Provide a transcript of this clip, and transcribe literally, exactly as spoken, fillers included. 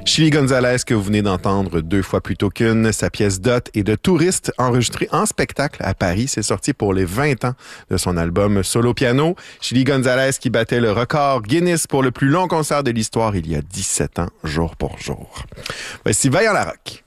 Chili Gonzalez, que vous venez d'entendre deux fois plus tôt qu'une, sa pièce Dot et de Touriste, enregistrée en spectacle à Paris. C'est sorti pour les vingt ans de son album Solo Piano. Chili Gonzalez qui battait le record Guinness pour le plus long concert de l'histoire il y a dix-sept ans, jour pour jour. Voici Vaillant la Rock.